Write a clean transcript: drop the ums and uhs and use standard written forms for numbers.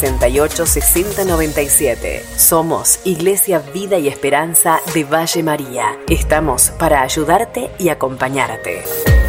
68 60 97. Somos Iglesia Vida y Esperanza de Valle María. Estamos para ayudarte y acompañarte.